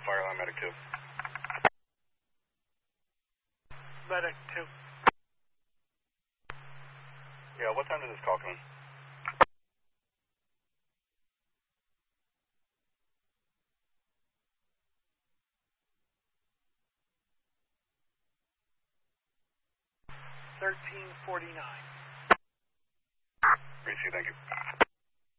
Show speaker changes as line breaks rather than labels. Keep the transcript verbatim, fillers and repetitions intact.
Fireline Medic two.
Medic two.
Yeah, what time did this call come in?
thirteen forty-nine.
Great, thank you.